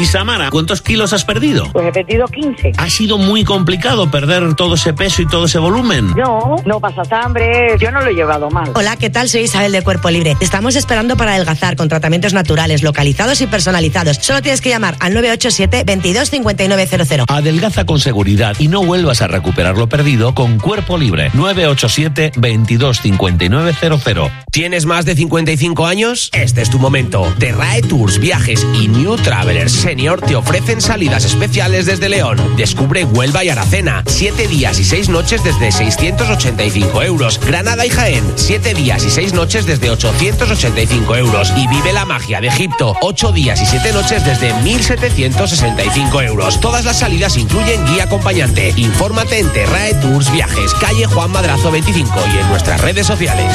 Y Samara, ¿cuántos kilos has perdido? Pues he perdido 15. ¿Ha sido muy complicado perder todo ese peso y todo ese volumen? No pasas hambre, yo no lo he llevado mal. Hola, ¿qué tal? Soy Isabel de Cuerpo Libre. Te estamos esperando para adelgazar con tratamientos naturales, localizados y personalizados. Solo tienes que llamar al 987 22 5900. Adelgaza con seguridad y no vuelvas a recuperar lo perdido con Cuerpo Libre. 987 22 5900. ¿Tienes más de 55 años? Este es tu momento. Terrae Tours, Viajes y New Travelers Senior te ofrecen salidas especiales desde León. Descubre Huelva y Aracena. 7 días y 6 noches desde 685 euros. Granada y Jaén. 7 días y 6 noches desde 885 euros. Y vive la magia de Egipto. 8 días y 7 noches desde 1.765 euros. Todas las salidas incluyen guía acompañante. Infórmate en Terrae Tours Viajes, calle Juan Madrazo 25 y en nuestras redes sociales.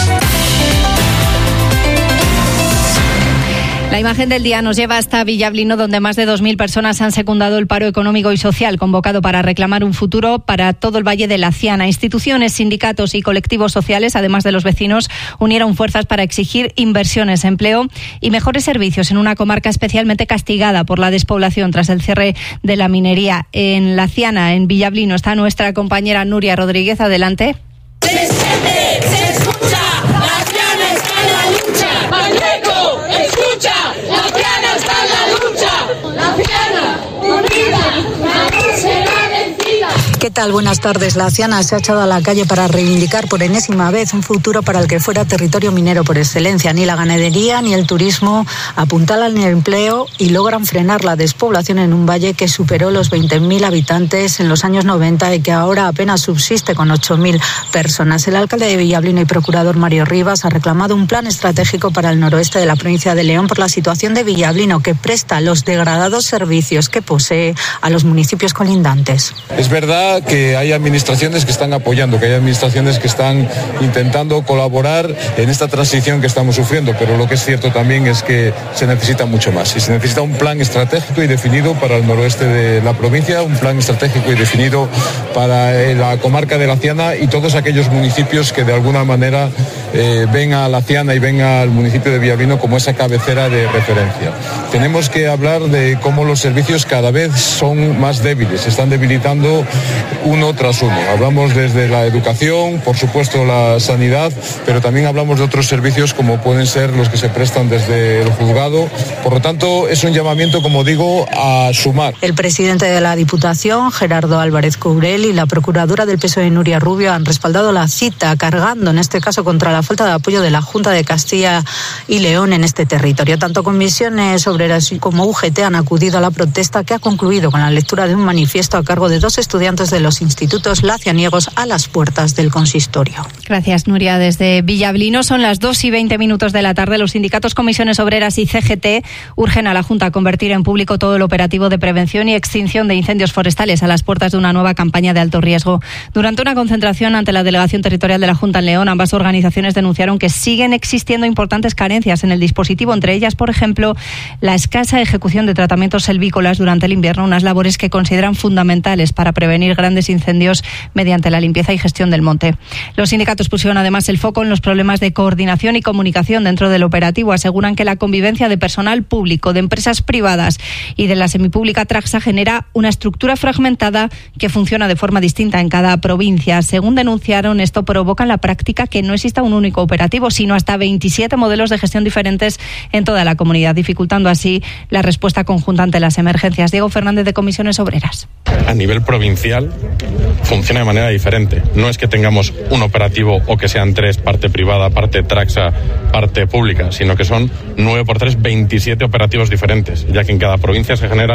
La imagen del día nos lleva hasta Villablino, donde más de 2.000 personas han secundado el paro económico y social convocado para reclamar un futuro para todo el Valle de Laciana. Instituciones, sindicatos y colectivos sociales, además de los vecinos, unieron fuerzas para exigir inversiones, empleo y mejores servicios en una comarca especialmente castigada por la despoblación tras el cierre de la minería. En Laciana, en Villablino, está nuestra compañera Nuria Rodríguez. Adelante. Se siente, se escucha, Laciana está en la lucha. Manteco, escucha, Laciana está en la lucha. Laciana, unida, no será vencida. ¿Qué tal? Buenas tardes. Laciana se ha echado a la calle para reivindicar por enésima vez un futuro para el que fuera territorio minero por excelencia. Ni la ganadería ni el turismo apuntalan el empleo y logran frenar la despoblación en un valle que superó los 20.000 habitantes en los años 90 y que ahora apenas subsiste con 8.000 personas. El alcalde de Villablino y procurador Mario Rivas ha reclamado un plan estratégico para el noroeste de la provincia de León por la situación de Villablino, que presta los degradados servicios que posee a los municipios colindantes. Es verdad que hay administraciones que están apoyando, que hay administraciones que están intentando colaborar en esta transición que estamos sufriendo, pero lo que es cierto también es que se necesita mucho más y se necesita un plan estratégico y definido para el noroeste de la provincia, un plan estratégico y definido para la comarca de Laciana y todos aquellos municipios que de alguna manera ven a Laciana y ven al municipio de Villablino como esa cabecera de referencia. Tenemos que hablar de cómo los servicios cada vez son más débiles, se están debilitando uno tras uno. Hablamos desde la educación, por supuesto la sanidad, pero también hablamos de otros servicios como pueden ser los que se prestan desde el juzgado. Por lo tanto, es un llamamiento, como digo, a sumar. El presidente de la Diputación, Gerardo Álvarez Courel, y la procuradora del PSOE, Nuria Rubio, han respaldado la cita, cargando en este caso contra la falta de apoyo de la Junta de Castilla y León en este territorio. Tanto comisiones obreras como UGT han acudido a la protesta, que ha concluido con la lectura de un manifiesto a cargo de 2 estudiantes de los institutos lacianiegos a las puertas del consistorio. Gracias, Nuria. Desde Villablino son las 2:20 de la tarde. Los sindicatos, comisiones obreras y CGT urgen a la Junta a convertir en público todo el operativo de prevención y extinción de incendios forestales a las puertas de una nueva campaña de alto riesgo. Durante una concentración ante la Delegación Territorial de la Junta en León, ambas organizaciones denunciaron que siguen existiendo importantes carencias en el dispositivo, entre ellas, por ejemplo, la escasa ejecución de tratamientos selvícolas durante el invierno, unas labores que consideran fundamentales para prevenir grandes incendios mediante la limpieza y gestión del monte. Los sindicatos pusieron además el foco en los problemas de coordinación y comunicación dentro del operativo. Aseguran que la convivencia de personal público, de empresas privadas y de la semipública Traxa genera una estructura fragmentada que funciona de forma distinta en cada provincia. Según denunciaron, esto provoca en la práctica que no exista un único operativo, sino hasta 27 modelos de gestión diferentes en toda la comunidad, dificultando así la respuesta conjunta ante las emergencias. Diego Fernández, de Comisiones Obreras. A nivel provincial funciona de manera diferente. No es que tengamos un operativo o que sean 3, parte privada, parte Traxa, parte pública, sino que son 9 por 3, 27 operativos diferentes, ya que en cada provincia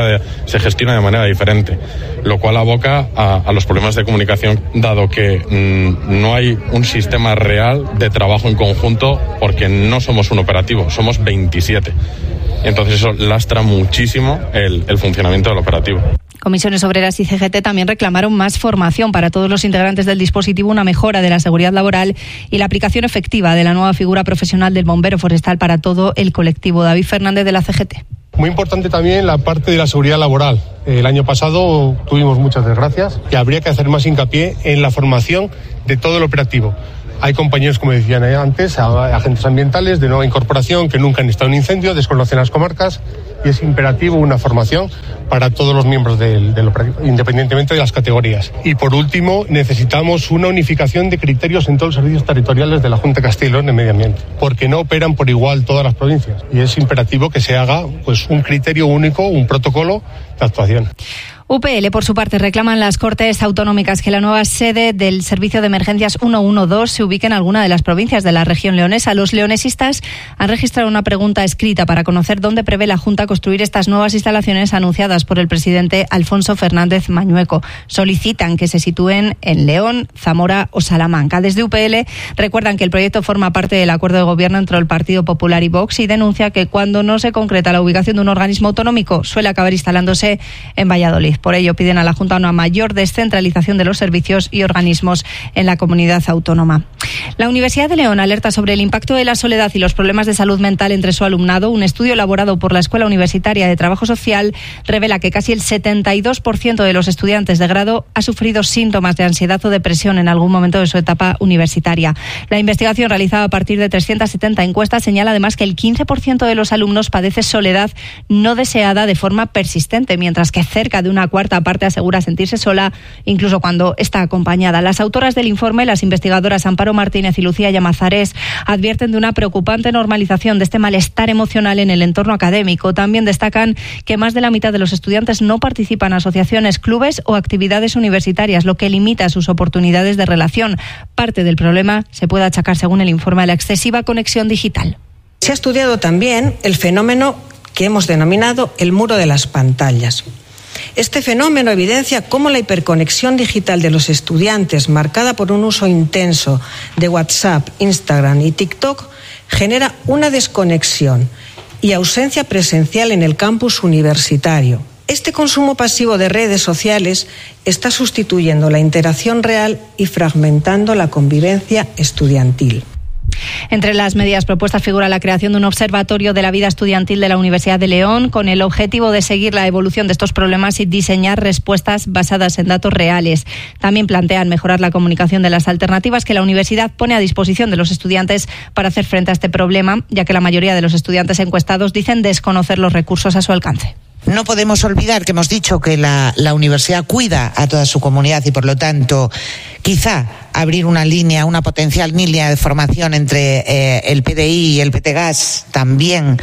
se gestiona de manera diferente, lo cual aboca a los problemas de comunicación, dado que no hay un sistema real de trabajo en conjunto, porque no somos un operativo, somos 27. Entonces eso lastra muchísimo el funcionamiento del operativo. Comisiones Obreras y CGT también reclamaron más formación para todos los integrantes del dispositivo, una mejora de la seguridad laboral y la aplicación efectiva de la nueva figura profesional del bombero forestal para todo el colectivo. David Fernández, de la CGT. Muy importante también la parte de la seguridad laboral. El año pasado tuvimos muchas desgracias y habría que hacer más hincapié en la formación de todo el operativo. Hay compañeros, como decían antes, agentes ambientales de nueva incorporación que nunca han estado en incendio, desconocen las comarcas y es imperativo una formación para todos los miembros del operativo, independientemente de las categorías. Y por último, necesitamos una unificación de criterios en todos los servicios territoriales de la Junta de Castilla y León de Medio Ambiente, porque no operan por igual todas las provincias y es imperativo que se haga pues un criterio único, un protocolo de actuación. UPL, por su parte, reclaman las Cortes Autonómicas que la nueva sede del Servicio de Emergencias 112 se ubique en alguna de las provincias de la región leonesa. Los leonesistas han registrado una pregunta escrita para conocer dónde prevé la Junta construir estas nuevas instalaciones anunciadas por el presidente Alfonso Fernández Mañueco. Solicitan que se sitúen en León, Zamora o Salamanca. Desde UPL recuerdan que el proyecto forma parte del acuerdo de gobierno entre el Partido Popular y Vox y denuncia que cuando no se concreta la ubicación de un organismo autonómico suele acabar instalándose en Valladolid. Por ello piden a la Junta una mayor descentralización de los servicios y organismos en la comunidad autónoma. La Universidad de León alerta sobre el impacto de la soledad y los problemas de salud mental entre su alumnado. Un estudio elaborado por la Escuela Universitaria de Trabajo Social revela que casi el 72% de los estudiantes de grado ha sufrido síntomas de ansiedad o depresión en algún momento de su etapa universitaria. La investigación realizada a partir de 370 encuestas señala además que el 15% de los alumnos padece soledad no deseada de forma persistente, mientras que cerca de una cuarta parte asegura sentirse sola, incluso cuando está acompañada. Las autoras del informe, las investigadoras Amparo Martínez y Lucía Llamazares, advierten de una preocupante normalización de este malestar emocional en el entorno académico. También destacan que más de la mitad de los estudiantes no participan en asociaciones, clubes o actividades universitarias, lo que limita sus oportunidades de relación. Parte del problema se puede achacar, según el informe, a la excesiva conexión digital. Se ha estudiado también el fenómeno que hemos denominado el muro de las pantallas. Este fenómeno evidencia cómo la hiperconexión digital de los estudiantes, marcada por un uso intenso de WhatsApp, Instagram y TikTok, genera una desconexión y ausencia presencial en el campus universitario. Este consumo pasivo de redes sociales está sustituyendo la interacción real y fragmentando la convivencia estudiantil. Entre las medidas propuestas figura la creación de un observatorio de la vida estudiantil de la Universidad de León con el objetivo de seguir la evolución de estos problemas y diseñar respuestas basadas en datos reales. También plantean mejorar la comunicación de las alternativas que la universidad pone a disposición de los estudiantes para hacer frente a este problema, ya que la mayoría de los estudiantes encuestados dicen desconocer los recursos a su alcance. No podemos olvidar que hemos dicho que la universidad cuida a toda su comunidad y, por lo tanto, quizá abrir una potencial línea de formación entre el PDI y el PTGAS también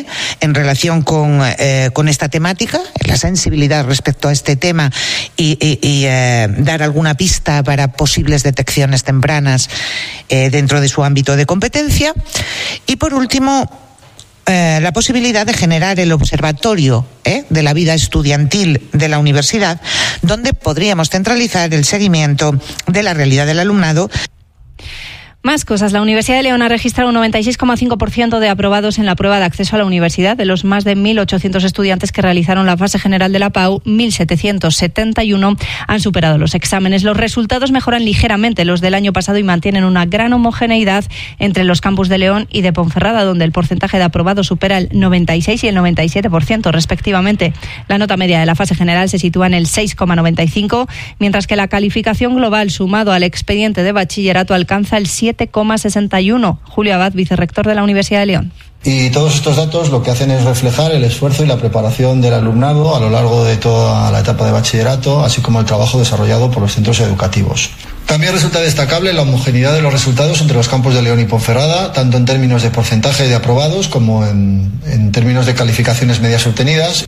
en relación con esta temática, la sensibilidad respecto a este tema y dar alguna pista para posibles detecciones tempranas dentro de su ámbito de competencia. Y, por último, la posibilidad de generar el observatorio de la vida estudiantil de la universidad, donde podríamos centralizar el seguimiento de la realidad del alumnado. Más cosas. La Universidad de León ha registrado un 96,5% de aprobados en la prueba de acceso a la universidad. De los más de 1.800 estudiantes que realizaron la fase general de la PAU, 1.771 han superado los exámenes. Los resultados mejoran ligeramente los del año pasado y mantienen una gran homogeneidad entre los campus de León y de Ponferrada, donde el porcentaje de aprobados supera el 96 y el 97% respectivamente. La nota media de la fase general se sitúa en el 6,95, mientras que la calificación global sumado al expediente de bachillerato alcanza el 7,61. Julio Abad, vicerrector de la Universidad de León. Y todos estos datos lo que hacen es reflejar el esfuerzo y la preparación del alumnado a lo largo de toda la etapa de bachillerato, así como el trabajo desarrollado por los centros educativos. También resulta destacable la homogeneidad de los resultados entre los campus de León y Ponferrada, tanto en términos de porcentaje de aprobados como en términos de calificaciones medias obtenidas.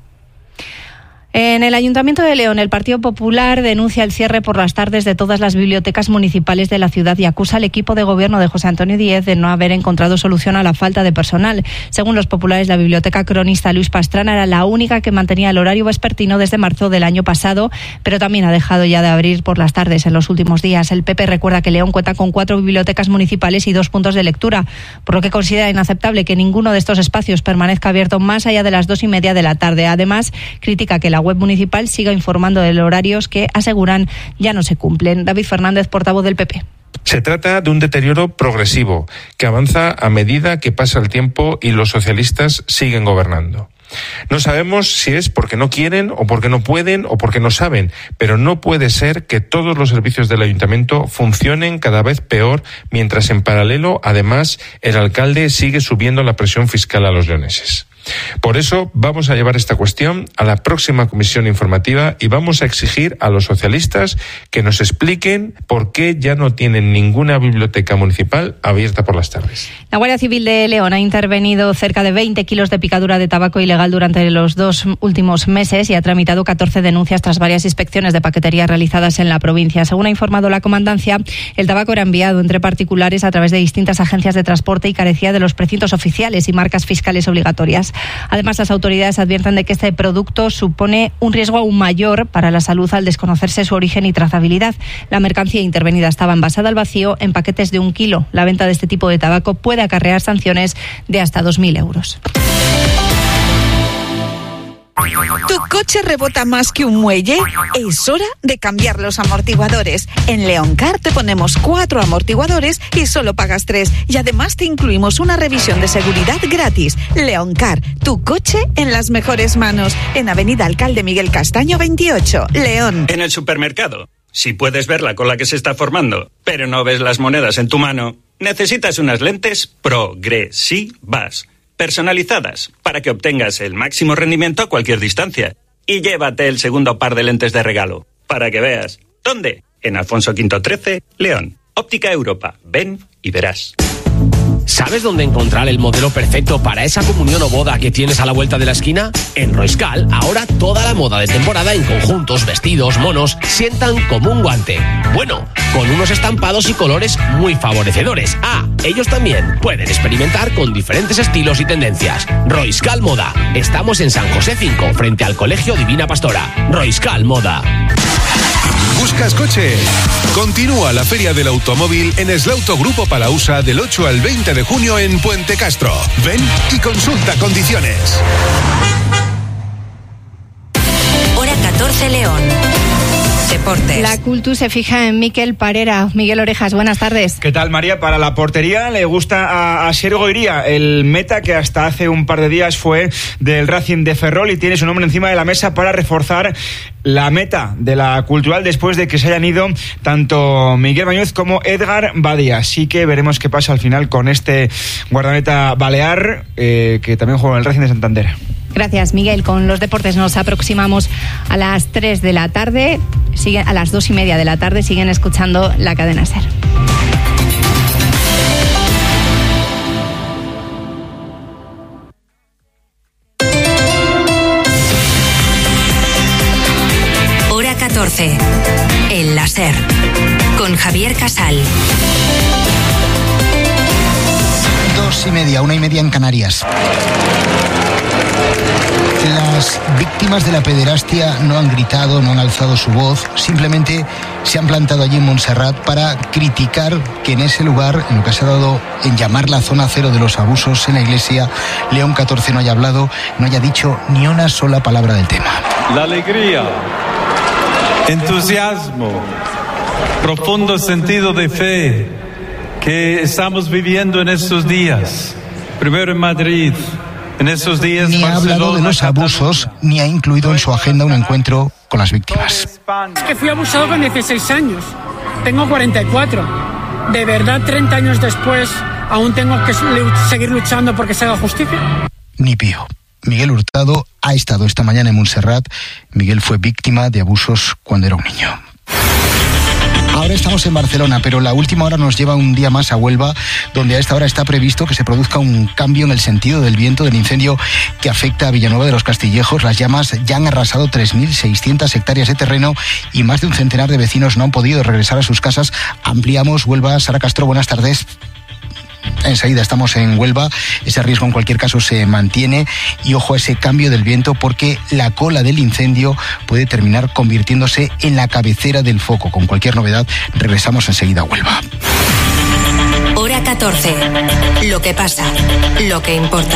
En el Ayuntamiento de León, el Partido Popular denuncia el cierre por las tardes de todas las bibliotecas municipales de la ciudad y acusa al equipo de gobierno de José Antonio Díez de no haber encontrado solución a la falta de personal. Según los populares, la biblioteca cronista Luis Pastrana era la única que mantenía el horario vespertino desde marzo del año pasado, pero también ha dejado ya de abrir por las tardes en los últimos días. El PP recuerda que León cuenta con 4 bibliotecas municipales y 2 puntos de lectura, por lo que considera inaceptable que ninguno de estos espacios permanezca abierto más allá de las 2:30 de la tarde. Además, critica que la web municipal siga informando de horarios que aseguran ya no se cumplen. David Fernández, portavoz del PP. Se trata de un deterioro progresivo que avanza a medida que pasa el tiempo y los socialistas siguen gobernando. No sabemos si es porque no quieren o porque no pueden o porque no saben, pero no puede ser que todos los servicios del ayuntamiento funcionen cada vez peor, mientras en paralelo, además, el alcalde sigue subiendo la presión fiscal a los leoneses. Por eso vamos a llevar esta cuestión a la próxima comisión informativa y vamos a exigir a los socialistas que nos expliquen por qué ya no tienen ninguna biblioteca municipal abierta por las tardes. La Guardia Civil de León ha intervenido cerca de 20 kilos de picadura de tabaco ilegal durante los 2 últimos meses y ha tramitado 14 denuncias tras varias inspecciones de paquetería realizadas en la provincia. Según ha informado la comandancia, el tabaco era enviado entre particulares a través de distintas agencias de transporte y carecía de los precintos oficiales y marcas fiscales obligatorias. Además, las autoridades advierten de que este producto supone un riesgo aún mayor para la salud al desconocerse su origen y trazabilidad. La mercancía intervenida estaba envasada al vacío en paquetes de 1 kilo. La venta de este tipo de tabaco puede acarrear sanciones de hasta 2.000 euros. ¿Tu coche rebota más que un muelle? Es hora de cambiar los amortiguadores. En Leoncar te ponemos 4 amortiguadores y solo pagas 3. Y además te incluimos una revisión de seguridad gratis. Leoncar, tu coche en las mejores manos. En Avenida Alcalde Miguel Castaño 28, León. En el supermercado, si puedes ver la cola que se está formando, pero no ves las monedas en tu mano, necesitas unas lentes progresivas, personalizadas, para que obtengas el máximo rendimiento a cualquier distancia. Y llévate el segundo par de lentes de regalo, para que veas. ¿Dónde? En Alfonso V 13, León. Óptica Europa. Ven y verás. ¿Sabes dónde encontrar el modelo perfecto para esa comunión o boda que tienes a la vuelta de la esquina? En Roiscal, ahora toda la moda de temporada en conjuntos, vestidos, monos, sientan como un guante. Bueno, con unos estampados y colores muy favorecedores. Ah, ellos también pueden experimentar con diferentes estilos y tendencias. Roiscal Moda. Estamos en San José 5, frente al Colegio Divina Pastora. Roiscal Moda. ¿Buscas coche? Continúa la Feria del Automóvil en Eslauto Grupo Palausa del 8 al 20 de junio en Puente Castro. Ven y consulta condiciones. Hora 14, León. Deportes. La Cultu se fija en Mikel Parera. Miguel Orejas, buenas tardes. ¿Qué tal, María? Para la portería le gusta a Sergio Iría, el meta que hasta hace un par de días fue del Racing de Ferrol y tiene su nombre encima de la mesa para reforzar la meta de la Cultural después de que se hayan ido tanto Miguel Bañuz como Edgar Badía. Así que veremos qué pasa al final con este guardameta balear que también juega en el Racing de Santander. Gracias, Miguel. Con los deportes nos aproximamos a las 3 de la tarde. A las 2:30 de la tarde siguen escuchando la cadena SER. Hora 14. En la SER. Con Javier Casal. 2:30, 1:30 en Canarias. Las víctimas de la pederastia no han gritado, no han alzado su voz, simplemente se han plantado allí en Montserrat para criticar que en ese lugar, en lo que se ha dado en llamar la zona cero de los abusos en la iglesia, León 14 no haya hablado, no haya dicho ni una sola palabra del tema. La alegría, entusiasmo, profundo sentido de fe que estamos viviendo en estos días, primero en Madrid, en esos días. Ni ha hablado de los abusos, ni ha incluido en su agenda un encuentro con las víctimas. Es que fui abusado con 16 años, tengo 44. De verdad, 30 años después, aún tengo que seguir luchando porque se haga justicia. Ni pío. Miguel Hurtado ha estado esta mañana en Montserrat. Miguel fue víctima de abusos cuando era un niño. Ahora estamos en Barcelona, pero la última hora nos lleva un día más a Huelva, donde a esta hora está previsto que se produzca un cambio en el sentido del viento del incendio que afecta a Villanueva de los Castillejos. Las llamas ya han arrasado 3.600 hectáreas de terreno y más de un centenar de vecinos no han podido regresar a sus casas. Ampliamos Huelva. Sara Castro, buenas tardes. Enseguida estamos en Huelva. Ese riesgo en cualquier caso se mantiene y ojo a ese cambio del viento porque la cola del incendio puede terminar convirtiéndose en la cabecera del foco. Con cualquier novedad regresamos enseguida a Huelva. Hora 14. Lo que pasa, lo que importa.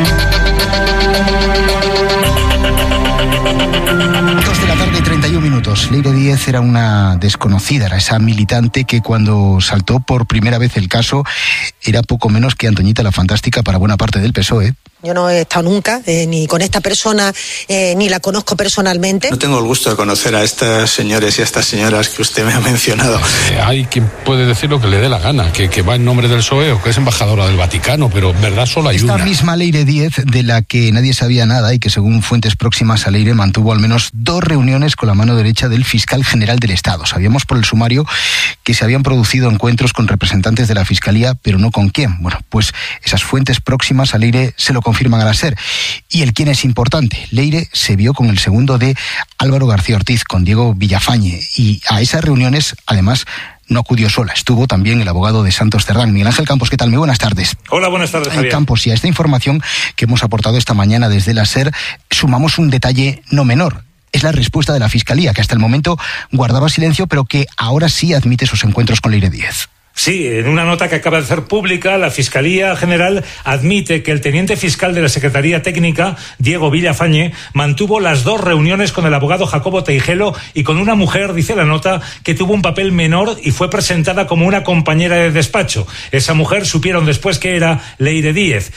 2 de la tarde y 31 minutos. Leire Díez era una desconocida, era esa militante que cuando saltó por primera vez el caso era poco menos que Antoñita la Fantástica para buena parte del PSOE. Yo no he estado nunca ni con esta persona, ni la conozco personalmente. No tengo el gusto de conocer a estos señores y a estas señoras que usted me ha mencionado. Hay quien puede decir lo que le dé la gana, que va en nombre del PSOE o que es embajadora del Vaticano, pero verdad solo hay una. Esta misma Leire Díez, de la que nadie sabía nada y que según fuentes próximas a Leire mantuvo al menos 2 reuniones con la mano derecha del fiscal general del Estado. Sabíamos por el sumario que se habían producido encuentros con representantes de la Fiscalía, pero no con quién. Bueno, pues esas fuentes próximas a Leire se lo confirman a la SER. Y el quién es importante. Leire se vio con el segundo de Álvaro García Ortiz, con Diego Villafañe, y a esas reuniones, además, no acudió sola. Estuvo también el abogado de Santos Cerdán. Miguel Ángel Campos, ¿qué tal? Muy buenas tardes. Hola, buenas tardes, Javier. Campos, y a esta información que hemos aportado esta mañana desde la SER, sumamos un detalle no menor. Es la respuesta de la Fiscalía, que hasta el momento guardaba silencio, pero que ahora sí admite sus encuentros con Leire Díez. Sí, en una nota que acaba de hacer pública, la Fiscalía General admite que el teniente fiscal de la Secretaría Técnica, Diego Villafañe, mantuvo las 2 reuniones con el abogado Jacobo Teijelo y con una mujer, dice la nota, que tuvo un papel menor y fue presentada como una compañera de despacho. Esa mujer supieron después que era Leire Díez.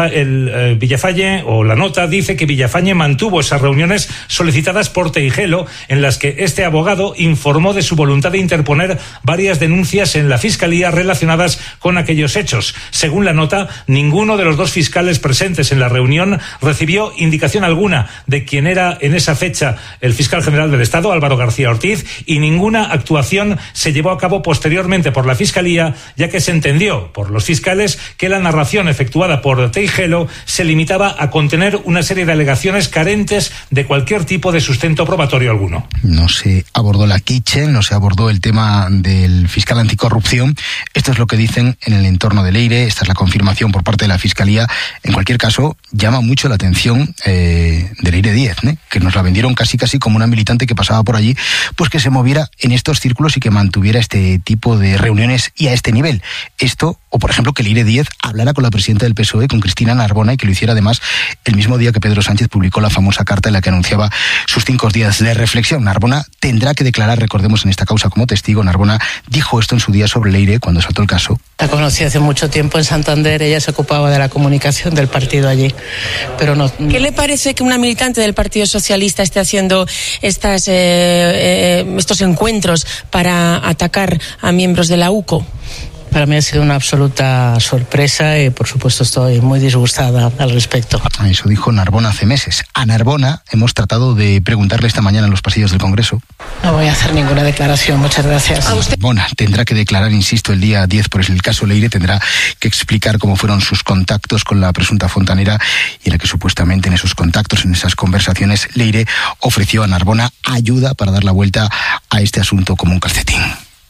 Villafañe, o la nota, dice que Villafañe mantuvo esas reuniones solicitadas por Teijelo, en las que este abogado informó de su voluntad de interponer varias denuncias en la Fiscalía relacionadas con aquellos hechos. Según la nota, ninguno de los 2 fiscales presentes en la reunión recibió indicación alguna de quién era en esa fecha el fiscal general del Estado, Álvaro García Ortiz, y ninguna actuación se llevó a cabo posteriormente por la Fiscalía, ya que se entendió por los fiscales que la narración efectuada por Teijelo se limitaba a contener una serie de alegaciones carentes de cualquier tipo de sustento probatorio alguno. No se abordó la kitchen, no se abordó el tema del fiscal anticorrupción. Esto es lo que dicen en el entorno de Leire. Esta es la confirmación por parte de la Fiscalía. En cualquier caso, llama mucho la atención de Leire Díez, que nos la vendieron casi como una militante que pasaba por allí, pues que se moviera en estos círculos y que mantuviera este tipo de reuniones y a este nivel. Esto, o por ejemplo que Leire Díez hablara con la presidenta del PSOE, con Cristina Narbona, y que lo hiciera además el mismo día que Pedro Sánchez publicó la famosa carta en la que anunciaba sus 5 días de reflexión. Narbona tendrá que declarar, recordemos, en esta causa como testigo. Narbona dijo esto en su día sobre Leire cuando saltó el caso. La conocí hace mucho tiempo en Santander, ella se ocupaba de la comunicación del partido allí, pero no. ¿Qué le parece que una militante del Partido Socialista esté haciendo estos encuentros para atacar a miembros de la UCO? Para mí ha sido una absoluta sorpresa y por supuesto estoy muy disgustada al respecto. Eso dijo Narbona hace meses. A Narbona hemos tratado de preguntarle esta mañana en los pasillos del Congreso. No voy a hacer ninguna declaración, muchas gracias. Narbona tendrá que declarar, insisto, el día 10 por el caso Leire, tendrá que explicar cómo fueron sus contactos con la presunta fontanera y en la que supuestamente en esos contactos, en esas conversaciones, Leire ofreció a Narbona ayuda para dar la vuelta a este asunto como un calcetín.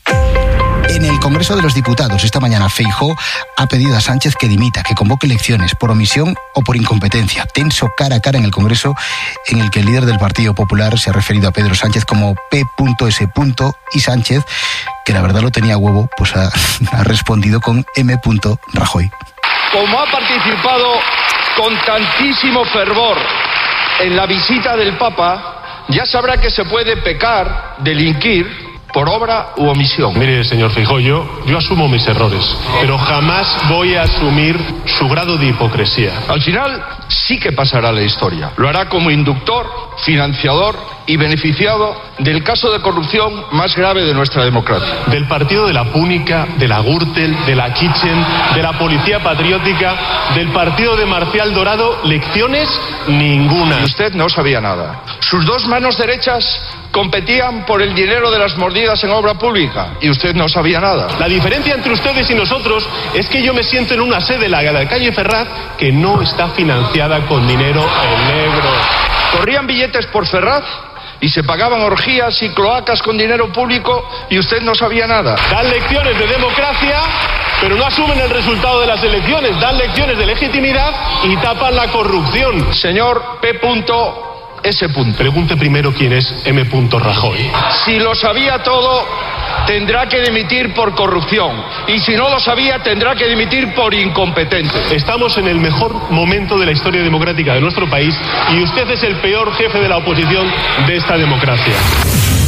En el Congreso de los Diputados, esta mañana, Feijóo ha pedido a Sánchez que dimita, que convoque elecciones por omisión o por incompetencia. Tenso cara a cara en el Congreso, en el que el líder del Partido Popular se ha referido a Pedro Sánchez como P.S. y Sánchez, que la verdad lo tenía a huevo, pues ha respondido con M. Rajoy. Como ha participado con tantísimo fervor en la visita del Papa, ya sabrá que se puede pecar, delinquir, por obra u omisión. Mire, señor Feijóo, yo asumo mis errores, pero jamás voy a asumir su grado de hipocresía. Al final sí que pasará la historia. Lo hará como inductor, financiador y beneficiado del caso de corrupción más grave de nuestra democracia. Del partido de la Púnica, de la Gürtel, de la Kitchen, de la Policía Patriótica, del partido de Marcial Dorado, lecciones ninguna. Y usted no sabía nada. Sus 2 manos derechas competían por el dinero de las mordidas en obra pública y usted no sabía nada. La diferencia entre ustedes y nosotros es que yo me siento en una sede, la de la calle Ferraz, que no está financiada con dinero en negro. Corrían billetes por Ferraz y se pagaban orgías y cloacas con dinero público y usted no sabía nada. Dan lecciones de democracia, pero no asumen el resultado de las elecciones. Dan lecciones de legitimidad y tapan la corrupción. Señor P.S. Pregunte primero quién es M. Rajoy. Si lo sabía todo, tendrá que dimitir por corrupción. Y si no lo sabía, tendrá que dimitir por incompetente. Estamos en el mejor momento de la historia democrática de nuestro país y usted es el peor jefe de la oposición de esta democracia.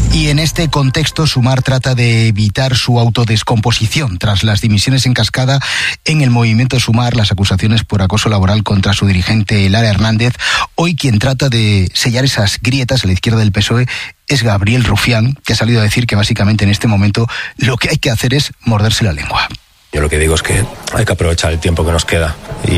Y en este contexto, Sumar trata de evitar su autodescomposición tras las dimisiones en cascada en el movimiento Sumar, las acusaciones por acoso laboral contra su dirigente Lara Hernández. Hoy quien trata de sellar esas grietas a la izquierda del PSOE es Gabriel Rufián, que ha salido a decir que básicamente en este momento lo que hay que hacer es morderse la lengua. Yo lo que digo es que hay que aprovechar el tiempo que nos queda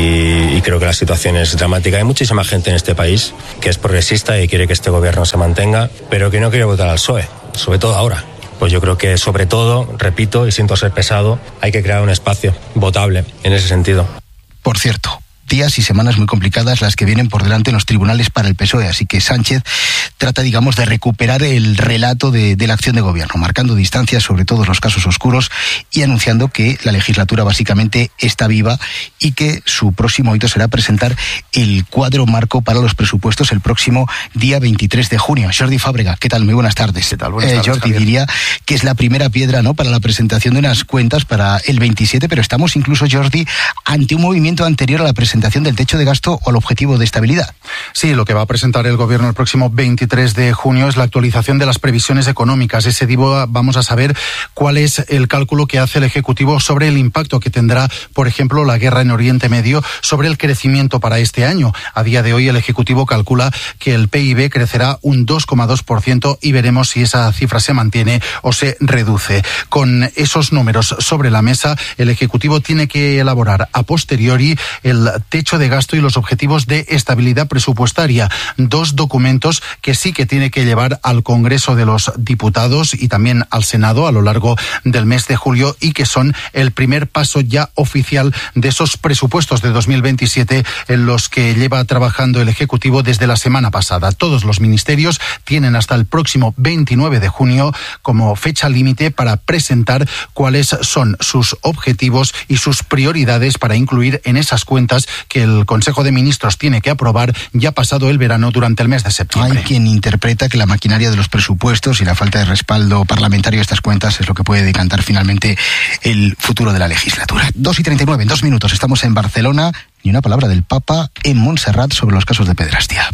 y creo que la situación es dramática. Hay muchísima gente en este país que es progresista y quiere que este gobierno se mantenga, pero que no quiere votar al PSOE, sobre todo ahora. Pues yo creo que sobre todo, repito y siento ser pesado, hay que crear un espacio votable en ese sentido. Por cierto, días y semanas muy complicadas las que vienen por delante en los tribunales para el PSOE, así que Sánchez trata, digamos, de recuperar el relato de la acción de gobierno, marcando distancias sobre todos los casos oscuros y anunciando que la legislatura básicamente está viva y que su próximo hito será presentar el cuadro marco para los presupuestos el próximo día 23 de junio. Jordi Fábrega, ¿qué tal? Muy buenas tardes. ¿Qué tal? Buenas tardes, Jordi, Javier. diría que es la primera piedra, ¿no?, para la presentación de unas cuentas para el 27, pero estamos incluso, Jordi, ante un movimiento anterior a la presentación del techo de gasto o al objetivo de estabilidad. Sí, lo que va a presentar el Gobierno el próximo 23 de junio es la actualización de las previsiones económicas. Ese día vamos a saber cuál es el cálculo que hace el Ejecutivo sobre el impacto que tendrá, por ejemplo, la guerra en Oriente Medio sobre el crecimiento para este año. A día de hoy el Ejecutivo calcula que el PIB crecerá un 2,2% y veremos si esa cifra se mantiene o se reduce. Con esos números sobre la mesa, el Ejecutivo tiene que elaborar a posteriori el techo de gasto y los objetivos de estabilidad presupuestaria. Dos documentos que sí que tiene que llevar al Congreso de los Diputados y también al Senado a lo largo del mes de julio y que son el primer paso ya oficial de esos presupuestos de 2027 en los que lleva trabajando el Ejecutivo desde la semana pasada. Todos los ministerios tienen hasta el próximo 29 de junio como fecha límite para presentar cuáles son sus objetivos y sus prioridades para incluir en esas cuentas que el Consejo de Ministros tiene que aprobar ya pasado el verano durante el mes de septiembre. Hay quien interpreta que la maquinaria de los presupuestos y la falta de respaldo parlamentario de estas cuentas es lo que puede decantar finalmente el futuro de la legislatura. 2:39, en 2 minutos estamos en Barcelona. Ni una palabra del Papa en Montserrat sobre los casos de pederastia.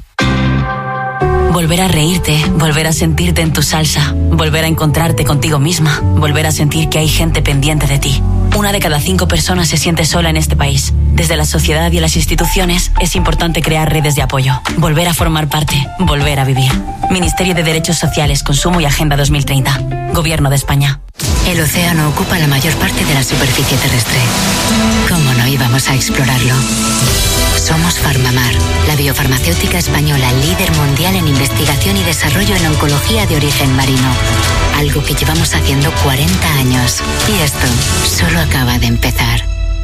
Volver a reírte, volver a sentirte en tu salsa, volver a encontrarte contigo misma, volver a sentir que hay gente pendiente de ti. 1 de cada 5 personas se siente sola en este país. Desde la sociedad y las instituciones es importante crear redes de apoyo, volver a formar parte, volver a vivir. Ministerio de Derechos Sociales, Consumo y Agenda 2030. Gobierno de España. El océano ocupa la mayor parte de la superficie terrestre. ¿Cómo no íbamos a explorarlo? Somos Farmamar, la biofarmacéutica española líder mundial en investigación y desarrollo en oncología de origen marino. Algo que llevamos haciendo 40 años. Y esto solo acaba de empezar.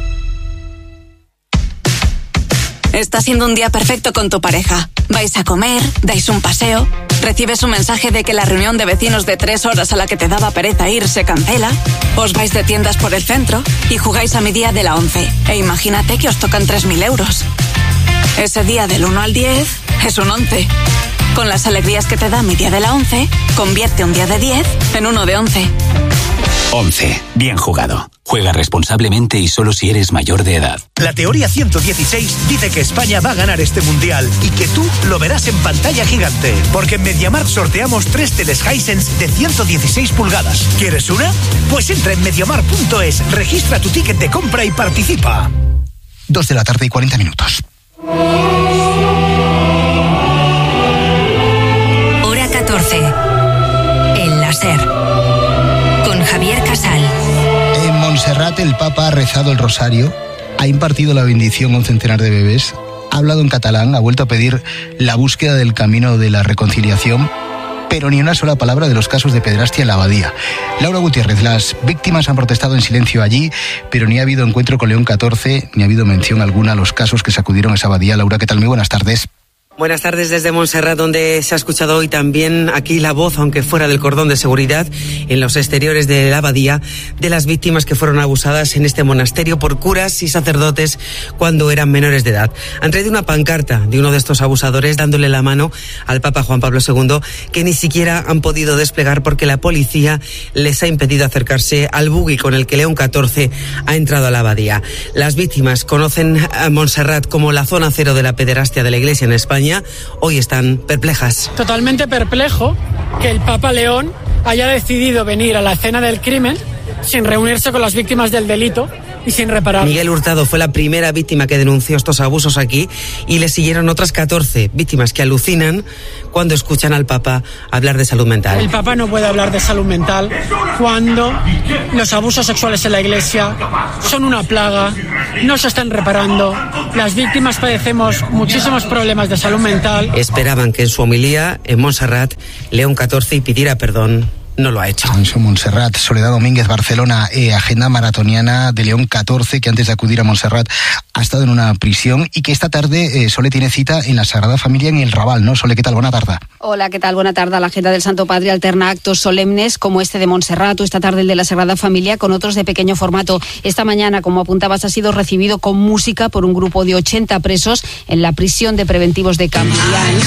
Está siendo un día perfecto con tu pareja. Vais a comer, dais un paseo, recibes un mensaje de que la reunión de vecinos de 3 horas a la que te daba pereza ir se cancela, os vais de tiendas por el centro y jugáis a mi día de la 11. E imagínate que os tocan 3.000 euros. Ese día del 1 al 10 es un 11. Con las alegrías que te da mi día de la 11, convierte un día de 10 en uno de 11. 11. Bien jugado. Juega responsablemente y solo si eres mayor de edad. La teoría 116 dice que España va a ganar este mundial y que tú lo verás en pantalla gigante. Porque en MediaMarkt sorteamos 3 teles Hisense de 116 pulgadas. ¿Quieres una? Pues entra en mediamarkt.es, registra tu ticket de compra y participa. 2:40 Hora 14. El láser. Con Javier Casal. En Montserrat el Papa ha rezado el rosario, ha impartido la bendición a un centenar de bebés, ha hablado en catalán, ha vuelto a pedir la búsqueda del camino de la reconciliación, pero ni una sola palabra de los casos de pederastia en la abadía. Laura Gutiérrez, las víctimas han protestado en silencio allí, pero ni ha habido encuentro con León XIV, ni ha habido mención alguna a los casos que sacudieron esa abadía. Laura, ¿qué tal? Muy buenas tardes. Buenas tardes desde Montserrat, donde se ha escuchado hoy también aquí la voz, aunque fuera del cordón de seguridad, en los exteriores de la abadía, de las víctimas que fueron abusadas en este monasterio por curas y sacerdotes cuando eran menores de edad. Han traído una pancarta de uno de estos abusadores dándole la mano al Papa Juan Pablo II, que ni siquiera han podido desplegar porque la policía les ha impedido acercarse al buggy con el que León XIV ha entrado a la abadía. Las víctimas conocen a Montserrat como la zona cero de la pederastia de la Iglesia en España. Hoy están perplejas. Totalmente perplejo que el Papa León haya decidido venir a la escena del crimen sin reunirse con las víctimas del delito y sin reparar. Miguel Hurtado fue la primera víctima que denunció estos abusos aquí y le siguieron otras 14 víctimas que alucinan cuando escuchan al Papa hablar de salud mental. El Papa no puede hablar de salud mental cuando los abusos sexuales en la Iglesia son una plaga, no se están reparando, las víctimas padecemos muchísimos problemas de salud mental. Esperaban que en su homilía en Montserrat, León XIV pidiera perdón. No lo ha hecho. En Montserrat, Soledad Domínguez, Barcelona, agenda maratoniana de León XIV, que antes de acudir a Montserrat ha estado en una prisión y que esta tarde Sole tiene cita en la Sagrada Familia en el Raval, ¿no? Sole, ¿qué tal? Buena tarde. Hola, ¿qué tal? Buena tarde. La agenda del Santo Padre alterna actos solemnes como este de Montserrat o esta tarde el de la Sagrada Familia con otros de pequeño formato. Esta mañana, como apuntabas, ha sido recibido con música por un grupo de 80 presos en la prisión de preventivos de Cambrians.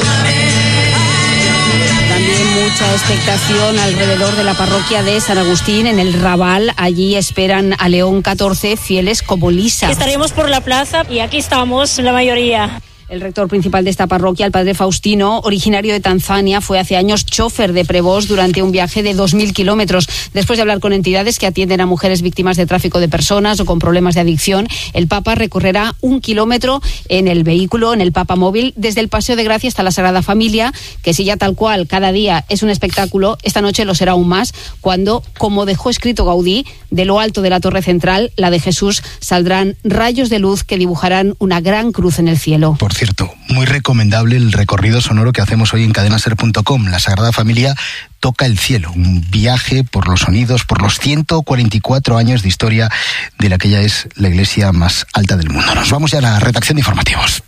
Mucha expectación alrededor de la parroquia de San Agustín en el Raval. Allí esperan a León XIV fieles como Lisa. Estaremos por la plaza y aquí estamos la mayoría. El rector principal de esta parroquia, el padre Faustino, originario de Tanzania, fue hace años chofer de Prevost durante un viaje de 2.000 kilómetros. Después de hablar con entidades que atienden a mujeres víctimas de tráfico de personas o con problemas de adicción, el Papa recorrerá 1 kilómetro en el vehículo, en el Papa Móvil, desde el Paseo de Gracia hasta la Sagrada Familia, que si ya tal cual cada día es un espectáculo, esta noche lo será aún más, cuando, como dejó escrito Gaudí, de lo alto de la Torre Central, la de Jesús, saldrán rayos de luz que dibujarán una gran cruz en el cielo. Por cierto, muy recomendable el recorrido sonoro que hacemos hoy en cadenaser.com. La Sagrada Familia toca el cielo, un viaje por los sonidos, por los 144 años de historia de la que ya es la iglesia más alta del mundo. Nos vamos ya a la redacción de informativos.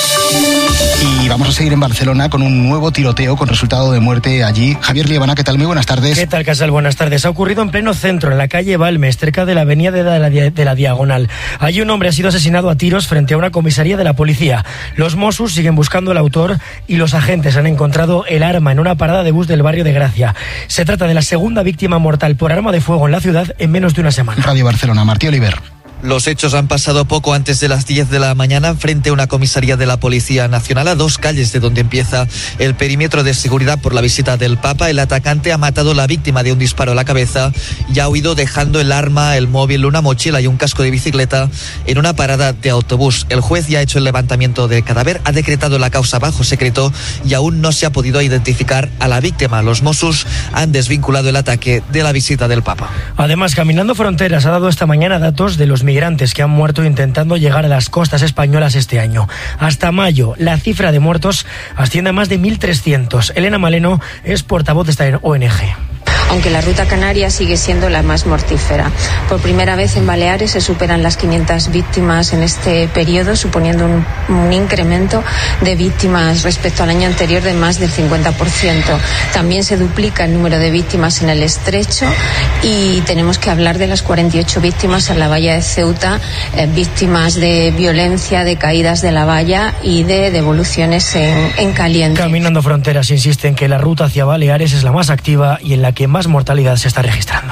Y vamos a seguir en Barcelona con un nuevo tiroteo con resultado de muerte allí. Javier Liebana, ¿qué tal? Muy buenas tardes. ¿Qué tal, Casal? Buenas tardes. Ha ocurrido en pleno centro, en la calle Balmes, cerca de la avenida de la Diagonal. Allí un hombre ha sido asesinado a tiros frente a una comisaría de la policía. Los Mossos siguen buscando al autor y los agentes han encontrado el arma en una parada de bus del barrio de Gracia. Se trata de la segunda víctima mortal por arma de fuego en la ciudad en menos de una semana. Radio Barcelona, Martí Oliver. Los hechos han pasado poco antes de las 10 de la mañana frente a una comisaría de la Policía Nacional a 2 calles de donde empieza el perímetro de seguridad por la visita del Papa. El atacante ha matado a la víctima de un disparo a la cabeza y ha huido dejando el arma, el móvil, una mochila y un casco de bicicleta en una parada de autobús. El juez ya ha hecho el levantamiento del cadáver, ha decretado la causa bajo secreto y aún no se ha podido identificar a la víctima. Los Mossos han desvinculado el ataque de la visita del Papa. Además, Caminando Fronteras ha dado esta mañana datos de los migrantes que han muerto intentando llegar a las costas españolas este año. Hasta mayo, la cifra de muertos asciende a más de 1.300. Elena Maleno es portavoz de esta ONG. Aunque la ruta canaria sigue siendo la más mortífera. Por primera vez en Baleares se superan las 500 víctimas en este periodo, suponiendo un incremento de víctimas respecto al año anterior de más del 50%. También se duplica el número de víctimas en el Estrecho y tenemos que hablar de las 48 víctimas en la valla de Ceuta, víctimas de violencia, de caídas de la valla y de devoluciones en caliente. Caminando Fronteras insiste en que la ruta hacia Baleares es la más activa y en la que más mortalidad se está registrando.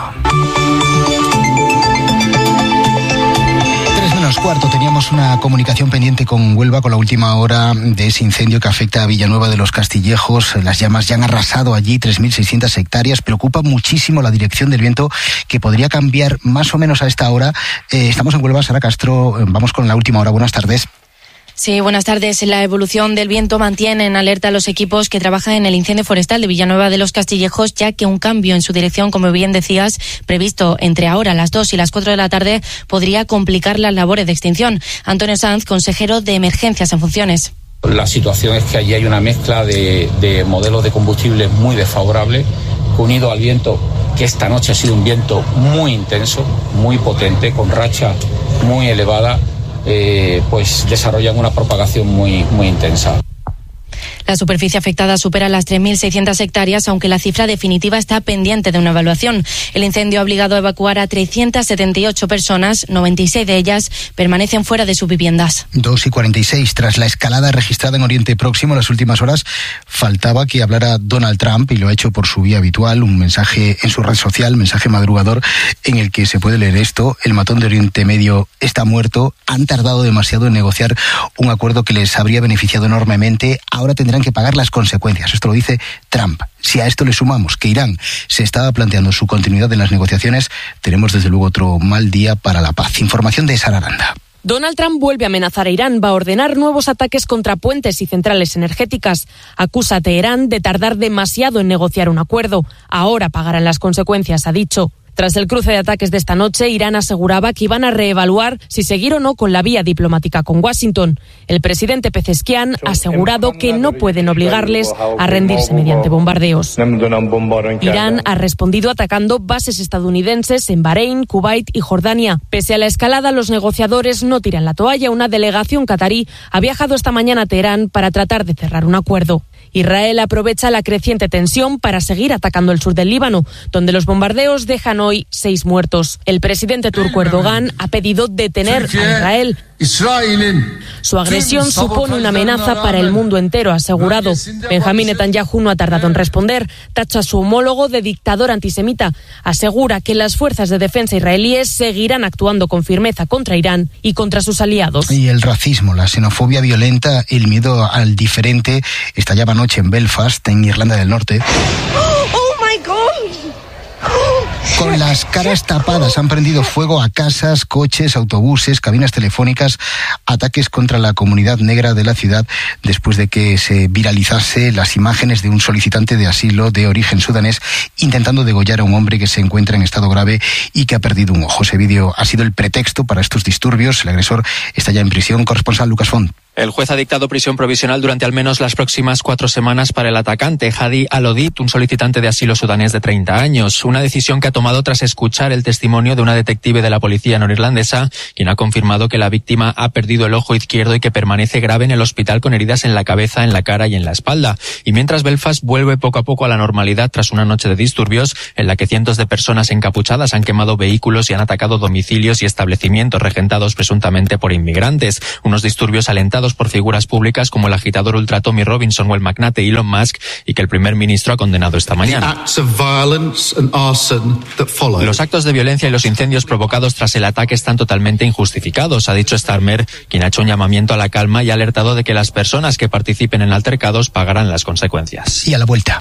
3:45, teníamos una comunicación pendiente con Huelva con la última hora de ese incendio que afecta a Villanueva de los Castillejos. Las llamas ya han arrasado allí 3.600 hectáreas. Preocupa muchísimo la dirección del viento, que podría cambiar más o menos a esta hora. Estamos en Huelva, Sara Castro, vamos con la última hora. Buenas tardes. Sí, buenas tardes. La evolución del viento mantiene en alerta a los equipos que trabajan en el incendio forestal de Villanueva de los Castillejos, ya que un cambio en su dirección, como bien decías, previsto entre ahora las 2 y las 4 de la tarde, podría complicar las labores de extinción. Antonio Sanz, consejero de Emergencias en funciones. La situación es que allí hay una mezcla de modelos de combustible muy desfavorable, unido al viento, que esta noche ha sido un viento muy intenso, muy potente, con racha muy elevada. Pues desarrollan una propagación muy intensa. La superficie afectada supera las 3.600 hectáreas, aunque la cifra definitiva está pendiente de una evaluación. El incendio ha obligado a evacuar a 378 personas, 96 de ellas permanecen fuera de sus viviendas. 2:46, tras la escalada registrada en Oriente Próximo en las últimas horas, faltaba que hablara Donald Trump, y lo ha hecho por su vía habitual, un mensaje en su red social, mensaje madrugador, en el que se puede leer esto: el matón de Oriente Medio está muerto, han tardado demasiado en negociar un acuerdo que les habría beneficiado enormemente, ahora tendrán tendrán que pagar las consecuencias. Esto lo dice Trump. Si a esto le sumamos que Irán se estaba planteando su continuidad en las negociaciones, tenemos desde luego otro mal día para la paz. Información de Sara Aranda. Donald Trump vuelve a amenazar a Irán, va a ordenar nuevos ataques contra puentes y centrales energéticas. Acusa a Teherán de tardar demasiado en negociar un acuerdo. Ahora pagarán las consecuencias, ha dicho. Tras el cruce de ataques de esta noche, Irán aseguraba que iban a reevaluar si seguir o no con la vía diplomática con Washington. El presidente Pezeshkian ha asegurado que no pueden obligarles a rendirse mediante bombardeos. Irán ha respondido atacando bases estadounidenses en Bahrein, Kuwait y Jordania. Pese a la escalada, los negociadores no tiran la toalla. Una delegación catarí ha viajado esta mañana a Teherán para tratar de cerrar un acuerdo. Israel aprovecha la creciente tensión para seguir atacando el sur del Líbano, donde los bombardeos dejan hoy 6 muertos. El presidente turco Erdogan ha pedido detener a Israel. Su agresión supone una amenaza para el mundo entero, ha asegurado. Benjamín Netanyahu no ha tardado en responder. Tacha a su homólogo de dictador antisemita. Asegura que las fuerzas de defensa israelíes seguirán actuando con firmeza contra Irán y contra sus aliados. Y el racismo, la xenofobia violenta, el miedo al diferente estallaba anoche en Belfast, en Irlanda del Norte. ¡Oh, my God! Con las caras tapadas han prendido fuego a casas, coches, autobuses, cabinas telefónicas, ataques contra la comunidad negra de la ciudad después de que se viralizase las imágenes de un solicitante de asilo de origen sudanés intentando degollar a un hombre que se encuentra en estado grave y que ha perdido un ojo. Ese vídeo ha sido el pretexto para estos disturbios. El agresor está ya en prisión. Corresponsal Lucas Font. El juez ha dictado prisión provisional durante al menos las próximas 4 semanas para el atacante, Hadi Al-Odid, un solicitante de asilo sudanés de 30 años. Una decisión que ha tomado tras escuchar el testimonio de una detective de la policía norirlandesa, quien ha confirmado que la víctima ha perdido el ojo izquierdo y que permanece grave en el hospital con heridas en la cabeza, en la cara y en la espalda. Y mientras Belfast vuelve poco a poco a la normalidad tras una noche de disturbios en la que cientos de personas encapuchadas han quemado vehículos y han atacado domicilios y establecimientos regentados presuntamente por inmigrantes. Unos disturbios alentados por figuras públicas como el agitador ultra Tommy Robinson o el magnate Elon Musk, y que el primer ministro ha condenado esta mañana. Los actos de violencia y los incendios provocados tras el ataque están totalmente injustificados, ha dicho Starmer, quien ha hecho un llamamiento a la calma y ha alertado de que las personas que participen en altercados pagarán las consecuencias. Y a la vuelta.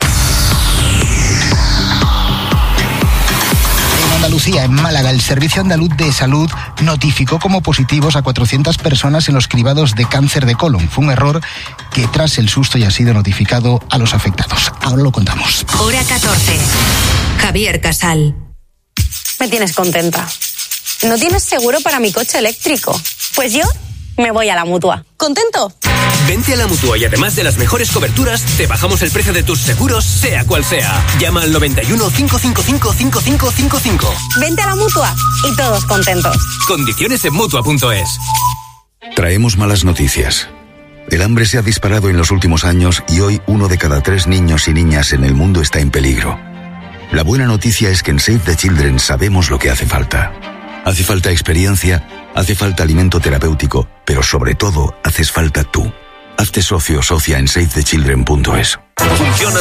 Andalucía, en Málaga, el Servicio Andaluz de Salud notificó como positivos a 400 personas en los cribados de cáncer de colon. Fue un error que tras el susto ya ha sido notificado a los afectados. Ahora lo contamos. Hora 14. Javier Casal. Me tienes contenta. ¿No tienes seguro para mi coche eléctrico? Pues yo me voy a la Mutua. ¿Contento? Vente a la Mutua y además de las mejores coberturas, te bajamos el precio de tus seguros, sea cual sea. Llama al 91 555 5555. Vente a la Mutua y todos contentos. Condiciones en Mutua.es. Traemos malas noticias. El hambre se ha disparado en los últimos años y hoy 1 de cada 3 niños y niñas en el mundo está en peligro. La buena noticia es que en Save the Children sabemos lo que hace falta. Hace falta experiencia, hace falta alimento terapéutico, pero sobre todo haces falta tú. Hazte socio o socia en SaveTheChildren.es.